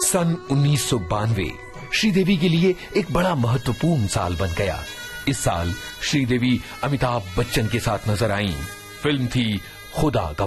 सन 1992 श्रीदेवी के लिए एक बड़ा महत्वपूर्ण साल बन गया। इस साल श्रीदेवी अमिताभ बच्चन के साथ नजर आईं। फिल्म थी खुदा गवाह।